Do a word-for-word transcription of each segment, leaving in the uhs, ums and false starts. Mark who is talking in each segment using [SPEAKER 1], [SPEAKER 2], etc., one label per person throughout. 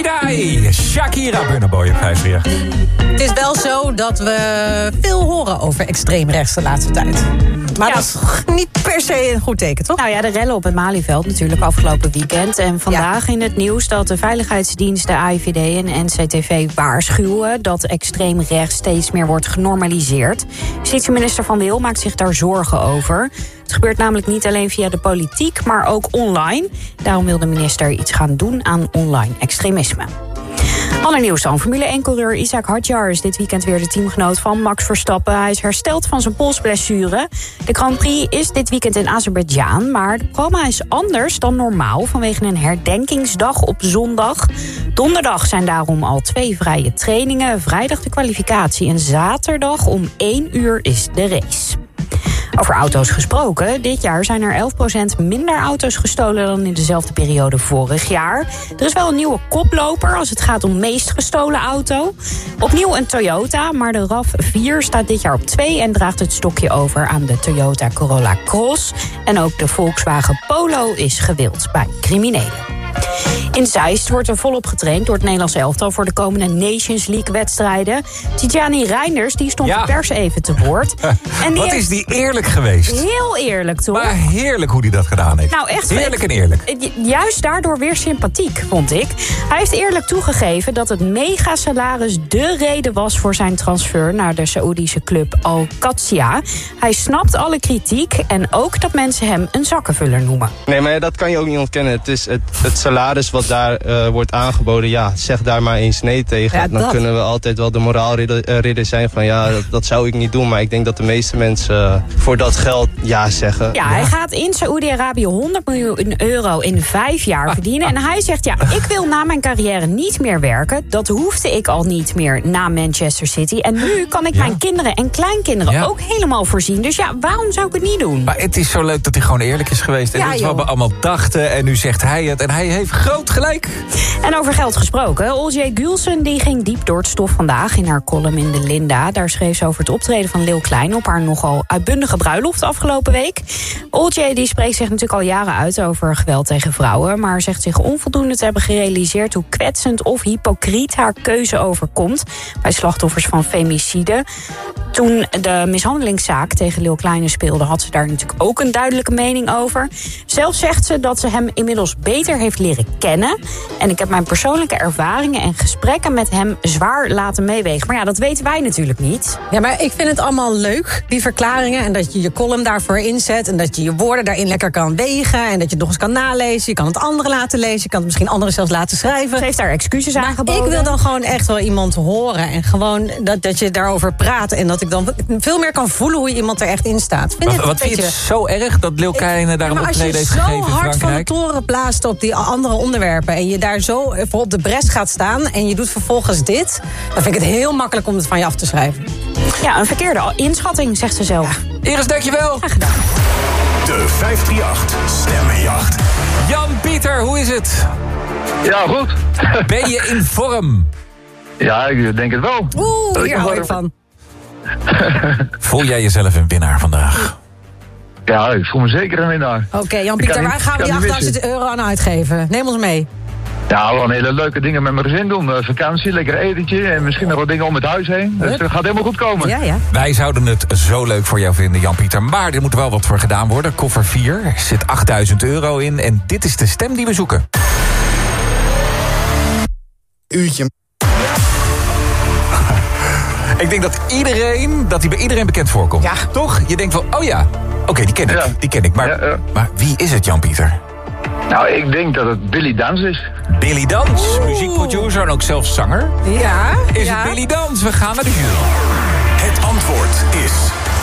[SPEAKER 1] Dai, Shakira, Burna Boy op vijf drie acht.
[SPEAKER 2] Het is wel zo dat we veel horen over extreemrechts de laatste tijd. Maar ja, dat is niet per se een goed teken, toch?
[SPEAKER 3] Nou ja, de rellen op het Malieveld natuurlijk afgelopen weekend. En vandaag ja. in het nieuws dat de veiligheidsdiensten A I V D en N C T V waarschuwen dat extreem rechts steeds meer wordt genormaliseerd. Justitieminister Van Wil maakt zich daar zorgen over. Het gebeurt namelijk niet alleen via de politiek, maar ook online. Daarom wil de minister iets gaan doen aan online extremisme. Ander nieuws dan. Formule één-coureur Isaac Hadjar is dit weekend weer de teamgenoot van Max Verstappen. Hij is hersteld van zijn polsblessure. De Grand Prix is dit weekend in Azerbeidzjan, maar het programma is anders dan normaal vanwege een herdenkingsdag op zondag. Donderdag zijn daarom al twee vrije trainingen, vrijdag de kwalificatie en zaterdag om één uur is de race. Over auto's gesproken. Dit jaar zijn er elf procent minder auto's gestolen dan in dezelfde periode vorig jaar. Er is wel een nieuwe koploper als het gaat om meest gestolen auto. Opnieuw een Toyota, maar de RAV vier staat dit jaar op twee en draagt het stokje over aan de Toyota Corolla Cross. En ook de Volkswagen Polo is gewild bij criminelen. In Zeist wordt er volop getraind door het Nederlands elftal voor de komende Nations League-wedstrijden. Tidjani Reinders die stond ja. de pers even te woord.
[SPEAKER 1] En die Wat is die eerlijk geweest?
[SPEAKER 3] Heel eerlijk, toch?
[SPEAKER 1] Maar heerlijk hoe hij dat gedaan heeft.
[SPEAKER 3] Nou, echt
[SPEAKER 1] heerlijk en eerlijk.
[SPEAKER 3] Juist daardoor weer sympathiek, vond ik. Hij heeft eerlijk toegegeven dat het megasalaris de reden was voor zijn transfer naar de Saoedische club Al-Qadsiya. Hij snapt alle kritiek en ook dat mensen hem een zakkenvuller noemen.
[SPEAKER 4] Nee, maar dat kan je ook niet ontkennen. Het is het, het salaris wat daar uh, wordt aangeboden, ja, zeg daar maar eens nee tegen. Ja, dan kunnen we altijd wel de moraalridder zijn van ja, dat, dat zou ik niet doen. Maar ik denk dat de meeste mensen uh, voor dat geld ja zeggen.
[SPEAKER 3] Ja, ja. Hij gaat in Saoedi-Arabië honderd miljoen euro in vijf jaar ah, verdienen. Ah. En hij zegt ja, ik wil na mijn carrière niet meer werken. Dat hoefde ik al niet meer na Manchester City. En nu kan ik ja. mijn kinderen en kleinkinderen ja. ook helemaal voorzien. Dus ja, waarom zou ik het niet doen?
[SPEAKER 1] Maar het is zo leuk dat hij gewoon eerlijk is geweest. En ja, dit is wat we allemaal dachten. En nu zegt hij het. En hij heeft groot gelijk.
[SPEAKER 3] En over geld gesproken. Olje Gülsen die ging diep door het stof vandaag in haar column in de Linda. Daar schreef ze over het optreden van Leeuw Klein op haar nogal uitbundige bruiloft afgelopen week. Olje die spreekt zich natuurlijk al jaren uit over geweld tegen vrouwen, maar zegt zich onvoldoende te hebben gerealiseerd hoe kwetsend of hypocriet haar keuze overkomt bij slachtoffers van femicide. Toen de mishandelingszaak tegen Leeuw Kleine speelde, had ze daar natuurlijk ook een duidelijke mening over. Zelf zegt ze dat ze hem inmiddels beter heeft leren kennen. En ik heb mijn persoonlijke ervaringen en gesprekken met hem zwaar laten meewegen. Maar ja, dat weten wij natuurlijk niet.
[SPEAKER 2] Ja, maar ik vind het allemaal leuk, die verklaringen. En dat je je column daarvoor inzet. En dat je je woorden daarin lekker kan wegen. En dat je het nog eens kan nalezen. Je kan het anderen laten lezen. Je kan het misschien anderen zelfs laten schrijven.
[SPEAKER 3] Ze heeft daar excuses maar aangeboden.
[SPEAKER 2] Ik wil dan gewoon echt wel iemand horen. En gewoon dat, dat je daarover praat. En dat ik dan veel meer kan voelen hoe iemand er echt in staat. Vind
[SPEAKER 1] wat wat vind je het zo erg dat Leeuw Kleine daar een optreden heeft gegeven in Frankrijk?
[SPEAKER 2] Als je zo hard van de toren blaast op die andere onderwerpen en je daar zo voor op de bres gaat staan en je doet vervolgens dit, dan vind ik het heel makkelijk om het van je af te schrijven.
[SPEAKER 3] Ja, een verkeerde inschatting, zegt ze zelf.
[SPEAKER 1] Ja. Iris, dankjewel.
[SPEAKER 3] Graag gedaan.
[SPEAKER 5] De vijf drie acht Stemmenjacht.
[SPEAKER 1] Jan-Pieter, hoe is het?
[SPEAKER 6] Ja, goed.
[SPEAKER 1] Ben je in vorm?
[SPEAKER 6] Ja, ik denk het wel.
[SPEAKER 2] Oeh, hier hou ik van.
[SPEAKER 1] Voel jij jezelf een winnaar vandaag?
[SPEAKER 6] Ja, ik voel me zeker een winnaar.
[SPEAKER 2] Oké, okay, Jan-Pieter, waar gaan we die achtduizend euro aan uitgeven? Neem ons mee.
[SPEAKER 6] Ja, wel hele leuke dingen met mijn gezin doen. Uh, vakantie, lekker etentje en misschien nog wat dingen om het huis heen. Dus het gaat helemaal goed komen.
[SPEAKER 2] Ja, ja.
[SPEAKER 1] Wij zouden het zo leuk voor jou vinden, Jan-Pieter. Maar er moet wel wat voor gedaan worden. Koffer vier, er zit achtduizend euro in. En dit is de stem die we zoeken.
[SPEAKER 5] Uurtje.
[SPEAKER 1] Ik denk dat iedereen, dat hij bij iedereen bekend voorkomt.
[SPEAKER 2] Ja.
[SPEAKER 1] Toch? Je denkt wel, oh ja, oké, okay, die ken ik.
[SPEAKER 6] Ja.
[SPEAKER 1] Die ken ik. Maar, ja, ja. maar wie is het, Jan-Pieter?
[SPEAKER 6] Nou, ik denk dat het Billy Dans is.
[SPEAKER 1] Billy Dans, muziekproducer en ook zelfs zanger.
[SPEAKER 2] Ja.
[SPEAKER 1] Is
[SPEAKER 2] ja.
[SPEAKER 1] het Billy Dans? We gaan naar de jury.
[SPEAKER 5] Het antwoord is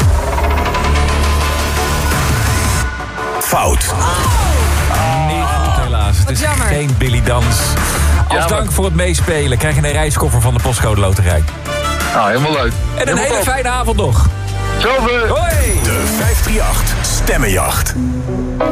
[SPEAKER 5] fout.
[SPEAKER 1] Oh. Niet goed, helaas. Het is
[SPEAKER 2] jammer.
[SPEAKER 1] geen Billy Dans. Als
[SPEAKER 6] Jammer.
[SPEAKER 1] dank voor het meespelen krijg je een reiskoffer van de Postcode Loterij.
[SPEAKER 6] Nou, helemaal leuk.
[SPEAKER 1] En een
[SPEAKER 6] helemaal
[SPEAKER 1] hele
[SPEAKER 6] top.
[SPEAKER 1] fijne avond nog.
[SPEAKER 6] Zoveel.
[SPEAKER 1] Hoi!
[SPEAKER 5] De vijf drie acht Stemmenjacht.